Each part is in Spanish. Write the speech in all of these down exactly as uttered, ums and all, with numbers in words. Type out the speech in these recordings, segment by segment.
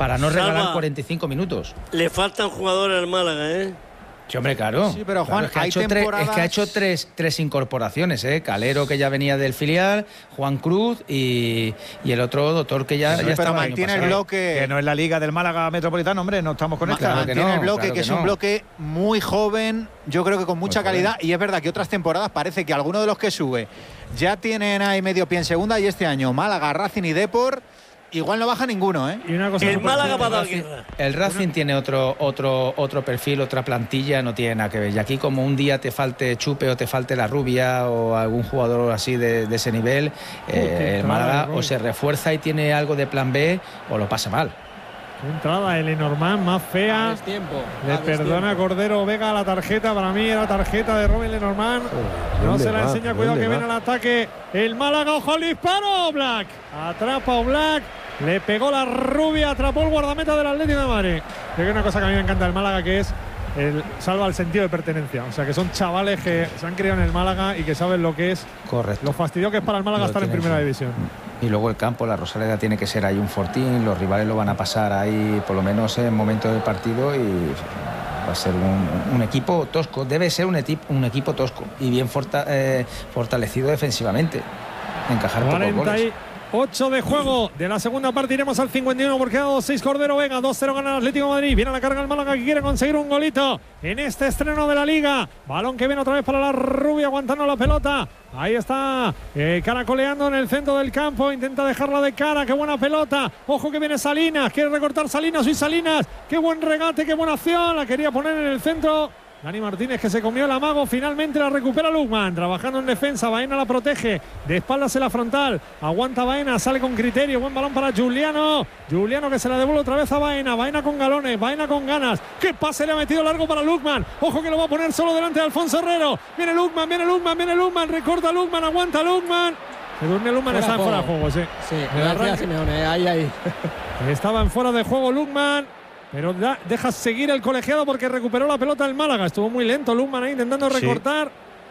para no regalar Salva, cuarenta y cinco minutos. Le faltan jugadores al Málaga, ¿eh? Sí, hombre, claro. Sí, pero Juan, claro, es que hay ha hecho, temporadas... tres, es que ha hecho tres, tres incorporaciones, ¿eh? Calero, que ya venía del filial, Juan Cruz y, y el otro doctor que ya, Sí, ya pero estaba mantiene el el bloque. Que no es la liga del Málaga Metropolitano, hombre, no estamos con Ma- esta. Claro que mantiene no, el bloque, claro que, que es un no. bloque muy joven, yo creo que con mucha Muy joven. calidad. Y es verdad que otras temporadas parece que algunos de los que sube ya tienen ahí medio pie en segunda. Y este año Málaga, Racing y Depor, igual no baja ninguno, ¿eh? Y una cosa El súper Málaga cierta. va a dar guerra. El Racing tiene otro, otro, otro perfil, otra plantilla, no tiene nada que ver. Y aquí, como un día te falte Chupe o te falte la Rubia o algún jugador así de, de ese nivel, eh, qué el Málaga entrada, o se refuerza y tiene algo de plan B o lo pasa mal. Qué entrada el Lenormand más fea. Es tiempo. Le perdona Cordero Vega la tarjeta. Para mí era tarjeta de Robin Lenormand. No ¿dónde se la va? enseña. Cuidado ¿Dónde que va? viene al ataque el Málaga. ¡Ojo al disparo! Black. Atrapa a Black. Le pegó la Rubia. Atrapó el guardameta del Atlético de Madrid. Que hay una cosa que a mí me encanta del Málaga, que es el salva el sentido de pertenencia. O sea, que son chavales que se han criado en el Málaga y que saben lo que es, Correcto. lo fastidio que es para el Málaga Lo estar en tienen, primera sí. división. Y luego el campo, la Rosaleda tiene que ser ahí un fortín, los rivales lo van a pasar ahí por lo menos en momentos del partido y va a ser un, un equipo tosco, debe ser un, etip, un equipo tosco y bien forta, eh, fortalecido defensivamente, encajar pocos goles. cuarenta y ocho de juego de la segunda parte, iremos al cincuenta y uno porque ha dado seis Cordero Vega, dos cero gana el Atlético de Madrid, viene a la carga el Málaga que quiere conseguir un golito en este estreno de la Liga, balón que viene otra vez para la Rubia aguantando la pelota, ahí está eh, caracoleando en el centro del campo, intenta dejarla de cara, qué buena pelota, ojo que viene Salinas, quiere recortar Salinas y Salinas, qué buen regate, qué buena acción, la quería poner en el centro. Dani Martínez que se comió el amago, finalmente la recupera Lukman, trabajando en defensa, Baena la protege, de espaldas en la frontal, aguanta Baena, sale con criterio, buen balón para Juliano, Juliano que se la devuelve otra vez a Baena, Baena con galones, Baena con ganas, qué pase le ha metido largo para Lukman, ojo que lo va a poner solo delante de Alfonso Herrero, viene Lukman, viene Lukman, viene Lukman, recorta Lukman, aguanta Lukman, se durmió Lukman, está en fuera de juego, sí. Sí, El me arranque. decía Simeone, ahí, ahí. Estaba en fuera de juego Lukman, pero da, deja seguir el colegiado porque recuperó la pelota el Málaga. Estuvo muy lento Lukman ahí intentando recortar.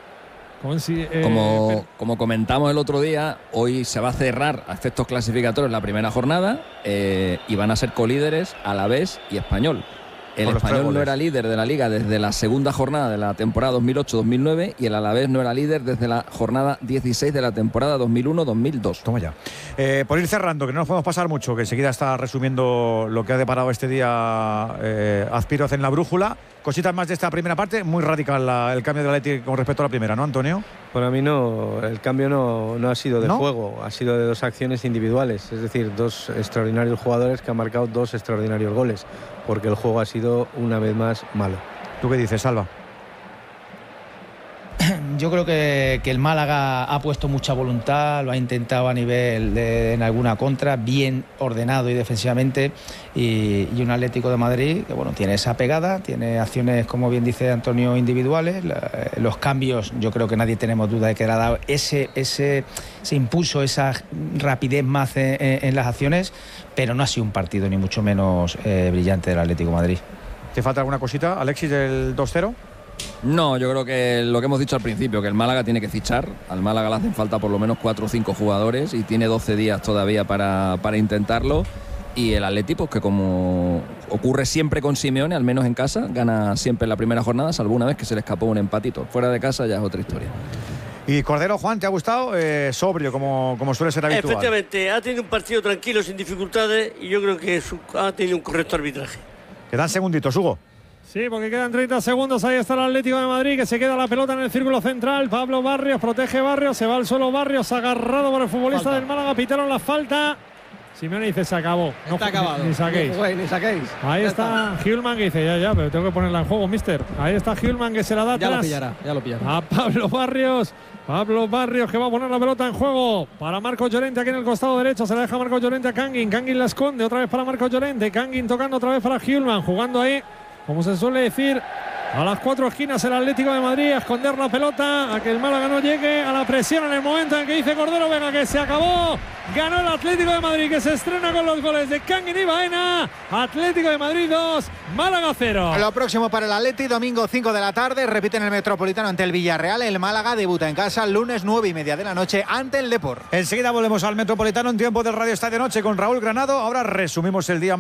Sí. Consi eh, como, como comentamos el otro día, hoy se va a cerrar a efectos clasificatorios la primera jornada eh, y van a ser colíderes Alavés y Español. El Con los tres Español no goles. era líder de la Liga desde la segunda jornada de la temporada dos mil ocho dos mil nueve y el Alavés no era líder desde la jornada dieciséis de la temporada dos mil uno dos mil dos. Toma ya. Eh, por ir cerrando, que no nos podemos pasar mucho, que enseguida está resumiendo lo que ha deparado este día eh, Azpiroz en la brújula. Cositas más de esta primera parte, muy radical la, el cambio de Atleti con respecto a la primera, ¿no, Antonio? Para mí no, el cambio no, no ha sido de ¿No? juego, ha sido de dos acciones individuales, es decir, dos extraordinarios jugadores que han marcado dos extraordinarios goles, porque el juego ha sido una vez más malo. ¿Tú qué dices, Salva? Yo creo que, que el Málaga ha puesto mucha voluntad, lo ha intentado a nivel de en alguna contra, bien ordenado y defensivamente, y, y un Atlético de Madrid que bueno, tiene esa pegada, tiene acciones, como bien dice Antonio, individuales, la, los cambios, yo creo que nadie tenemos duda de que le ha dado ese, ese, ese impulso, esa rapidez más en, en, en las acciones, pero no ha sido un partido ni mucho menos eh, brillante del Atlético de Madrid. ¿Te falta alguna cosita, Alexis, del dos cero? No, yo creo que lo que hemos dicho al principio, que el Málaga tiene que fichar. Al Málaga le hacen falta por lo menos cuatro o cinco jugadores y tiene doce días todavía para, para intentarlo. Y el Atleti, pues que como ocurre siempre con Simeone, al menos en casa, gana siempre en la primera jornada, salvo una vez que se le escapó un empatito. Fuera de casa ya es otra historia. Y Cordero, Juan, ¿te ha gustado? Eh, sobrio, como, como suele ser habitual. Efectivamente, ha tenido un partido tranquilo, sin dificultades, y yo creo que su, ha tenido un correcto arbitraje. Quedan segunditos, Hugo. Sí, porque quedan treinta segundos. Ahí está el Atlético de Madrid que se queda la pelota en el círculo central. Pablo Barrios protege Barrios, se va al suelo Barrios, agarrado por el futbolista falta del Málaga. Pitaron la falta. Simeone dice se acabó. No, está acabado. Ni saquéis. No, ni saquéis. Ahí ya está Hjulman que dice ya, ya, pero tengo que ponerla en juego, mister. Ahí está Hjulman que se la da ya atrás. lo pillará, ya lo pillará. A Pablo Barrios. Pablo Barrios que va a poner la pelota en juego para Marcos Llorente aquí en el costado derecho. Se la deja Marcos Llorente a Kangin. Kangin la esconde otra vez para Marcos Llorente. Kangin tocando otra vez para Hjulman. Jugando ahí, como se suele decir, a las cuatro esquinas el Atlético de Madrid, a esconder la pelota, a que el Málaga no llegue a la presión en el momento en que dice Cordero Vega que se acabó. Ganó el Atlético de Madrid que se estrena con los goles de Kangin y Baena. Atlético de Madrid dos, Málaga cero. Lo próximo para el Atleti, domingo cinco de la tarde, repite en el Metropolitano ante el Villarreal. El Málaga debuta en casa lunes nueve y media de la noche ante el Depor. Enseguida volvemos al Metropolitano en tiempo del Radio Estadio Noche con Raúl Granado. Ahora resumimos el día.